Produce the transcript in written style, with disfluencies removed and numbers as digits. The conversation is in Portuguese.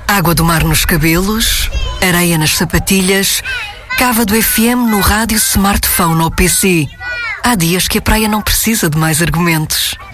Água do mar nos cabelos, areia nas sapatilhas, cava do FM no rádio, smartphone ou PC. Há dias que a praia não precisa de mais argumentos.